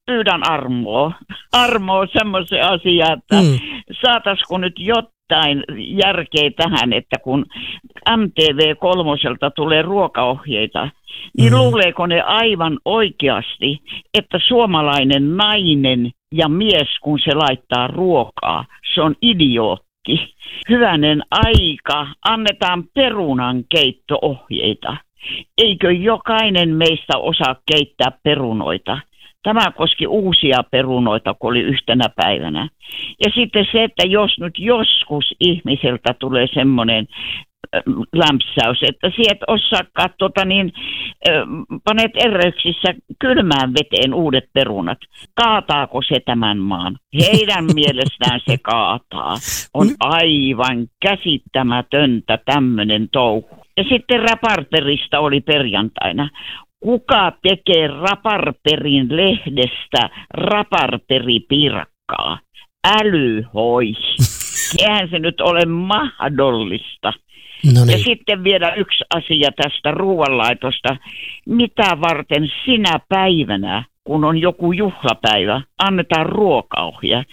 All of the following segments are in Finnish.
pyydän armoa semmoisen asian, että saataisiko nyt jotain järkeä tähän, että kun MTV3 tulee ruokaohjeita, niin luuleeko ne aivan oikeasti, että suomalainen nainen ja mies, kun se laittaa ruokaa, se on idiootti. Hyvänen aika, annetaan perunan keittoohjeita. Eikö jokainen meistä osaa keittää perunoita? Tämä koski uusia perunoita, kun oli yhtenä päivänä. Ja sitten se, että jos nyt joskus ihmiseltä tulee semmoinen lämpsäys, että sieltä osaakaan panet ereyksissä kylmään veteen uudet perunat. Kaataako se tämän maan? Heidän mielestään se kaataa. On aivan käsittämätöntä tämmöinen touhu. Ja sitten raparperista oli perjantaina. Kuka tekee raparperin lehdestä raparperipiirakkaa? Älyhoi. Eihän se nyt ole mahdollista. No niin. Ja sitten vielä yksi asia tästä ruoanlaitosta. Mitä varten sinä päivänä, kun on joku juhlapäivä, annetaan ruokaohje,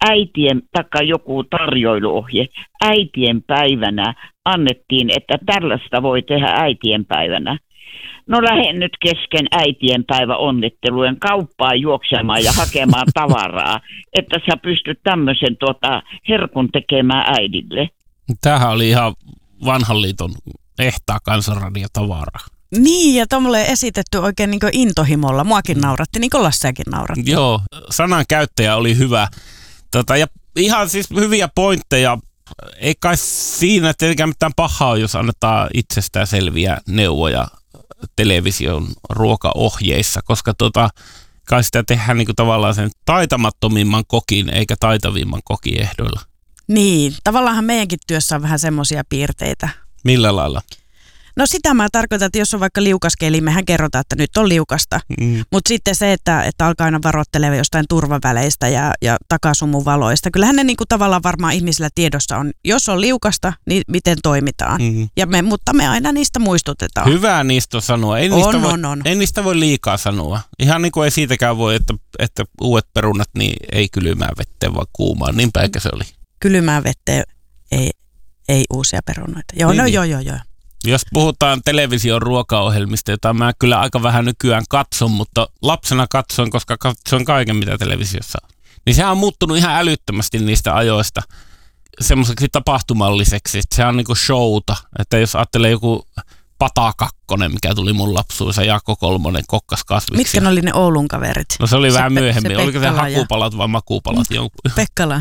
taikka joku tarjoiluohje. Äitien päivänä annettiin, että tällaista voi tehdä äitien päivänä. No lähden nyt kesken äitien päivä onnittelujen kauppaan juoksemaan ja hakemaan tavaraa, että sä pystyt tämmöisen herkun tekemään äidille. Tämähän oli ihan vanhan liiton ehtaa kansanradiotavaraa. Niin, ja tuommoinen esitetty oikein niin kuin intohimolla. Muakin nauratti, niin kuin Lasseakin nauratti. Joo, sanan käyttäjä oli hyvä. Ja ihan siis hyviä pointteja. Ei kai siinä tietenkään mitään pahaa, jos annetaan itsestään selviä neuvoja television ruokaohjeissa, koska kai sitä tehdään niin kuin tavallaan sen taitamattomimman kokin eikä taitavimman kokin ehdoilla. Niin, tavallaanhan meidänkin työssä on vähän semmoisia piirteitä. Millä lailla? No sitä mä tarkoitan, että jos on vaikka liukas keli, mehän kerrotaan, että nyt on liukasta. Mutta sitten se, että alkaa aina varoittelee jostain turvaväleistä ja takasumuvaloista. Kyllähän ne niinku tavallaan varmaan ihmisillä tiedossa on, jos on liukasta, niin miten toimitaan. Mutta me aina niistä muistutetaan. Hyvä niistä sanoa. Ei niistä voi liikaa sanoa. Ihan niin kuin ei siitäkään voi, että uudet perunat niin ei kylmää vetteen, vaan kuumaa. Niinpä eikä se oli. Kylmää vetteen ei uusia perunoita. Joo, joo. Jos puhutaan television ruokaohjelmista, jota mä kyllä aika vähän nykyään katson, mutta lapsena katsoin, koska katsoin kaiken, mitä televisiossa on. Niin sehän on muuttunut ihan älyttömästi niistä ajoista semmoiseksi tapahtumalliseksi. Se on niinku showta, että jos ajattelee joku Pata Kakkonen, mikä tuli mun lapsuudessa, Jaakko Kolmonen kokkas kasviksi. Mitkä oli ne Oulun kaverit? No se oli vähän myöhemmin. Oliko se hakupalat vai makupalat? Pekkala.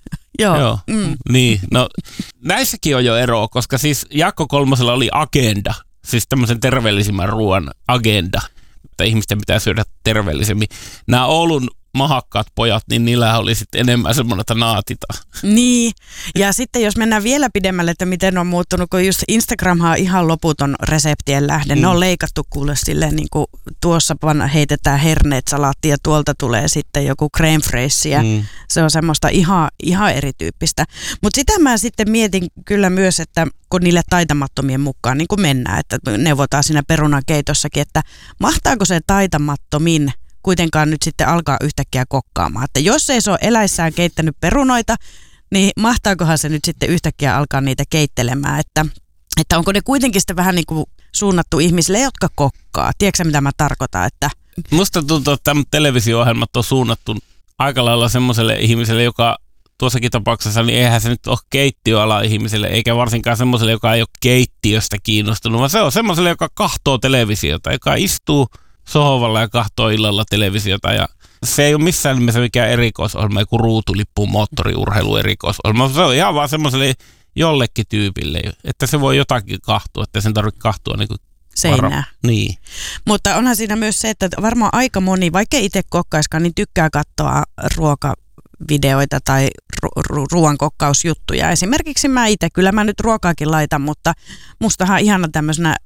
Joo. Niin, no näissäkin on jo eroa, koska siis Jaakko Kolmosella oli agenda, siis tämmöisen terveellisimmän ruoan agenda, että ihmisten pitää syödä terveellisemmin. Nämä Oulun mahakkaat pojat, niin niillä oli sitten enemmän semmoinen, että naatita. Niin, ja sitten jos mennään vielä pidemmälle, että miten on muuttunut, kun just Instagramhan on ihan loputon reseptien lähde. Ne on leikattu kuule silleen, niin kuin tuossa heitetään herneet salaattia ja tuolta tulee sitten joku crème fraîche ja se on semmoista ihan erityyppistä. Mutta sitä mä sitten mietin kyllä myös, että kun niille taitamattomien mukaan niin kuin mennään, että neuvotaan siinä perunan keitossakin, että mahtaako se taitamattomin kuitenkaan nyt sitten alkaa yhtäkkiä kokkaamaan. Että jos ei se ole eläissään keittänyt perunoita, niin mahtaakohan se nyt sitten yhtäkkiä alkaa niitä keittelemään. Että onko ne kuitenkin sitten vähän niin kuin suunnattu ihmisille, jotka kokkaa. Tiedätkö mitä mä tarkoitan? Että musta tuntuu, että tämän televisio-ohjelmat on suunnattu aika lailla semmoiselle ihmiselle, joka tuossakin tapauksessa, niin eihän se nyt ole keittiöala ihmiselle, eikä varsinkaan semmoiselle, joka ei ole keittiöstä kiinnostunut, vaan se on semmoiselle, joka kahtoo televisiota, joka istuu sohvalla ja kahtoo illalla televisiota ja se ei ole missään nimessä mikään erikoisohjelma, joku ruutulippu moottoriurheilu erikoisohjelma. Se on ihan vaan semmoiselle jollekin tyypille, että se voi jotakin kahtua, että sen tarvitse kahtua niin kuin seinää. Niin. Mutta onhan siinä myös se, että varmaan aika moni, vaikka itse kokkaiskaan, niin tykkää katsoa ruokavideoita tai ruoan kokkausjuttuja. Esimerkiksi mä itse, kyllä mä nyt ruokaakin laitan, mutta mustahan ihana tämmöisenä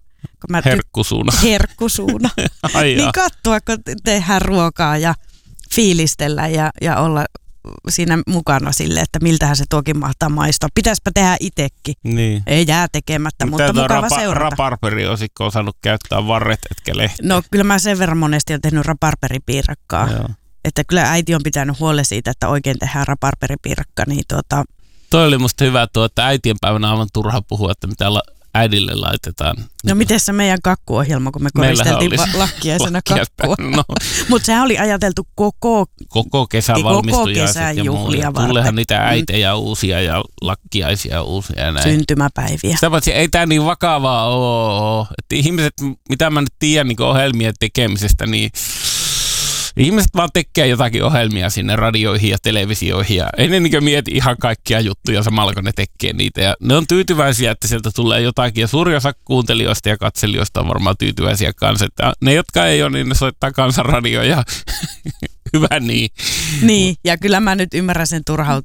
Herkkusuuna. Niin katsoa, kun tehdään ruokaa ja fiilistellä ja olla siinä mukana sille, että miltähän se tuokin mahtaa maistua. Pitäisipä tehdä itsekin. Niin. Ei jää tekemättä, mutta mukava seurata. Raparperi-osikko osannut käyttää varret, etkä lehtiä. No kyllä mä sen verran monesti olen tehnyt raparperipiirakkaa. Joo. Että kyllä äiti on pitänyt huolen siitä, että oikein tehdään raparperipiirakka. Niin Toi oli musta hyvä että äitien päivänä aivan turha puhua, että mitä äidille laitetaan. No miten se meidän kakkuohjelma, kun me koristeltiin lakkiaisena kakkua. No. Mutta sehän oli ajateltu koko kesän valmistujaiset ja juhlia varten. Tuleehan niitä äitejä uusia ja lakkiaisia uusia ja näin. Syntymäpäiviä. Sitä paitsi ei tämä niin vakavaa ole. Että ihmiset, mitä mä nyt tiedän niin ohjelmien tekemisestä, niin ihmiset vaan tekee jotakin ohjelmia sinne radioihin ja televisioihin ja ei ne niin mieti ihan kaikkia juttuja samalla kun ne tekee niitä. Ja ne on tyytyväisiä, että sieltä tulee jotakin ja suuri osa kuuntelijoista ja katselijoista on varmaan tyytyväisiä kanssa. Että ne, jotka ei ole, niin ne soittaa Kansanradioa ja hyvä niin. Niin, ja kyllä mä nyt ymmärrän sen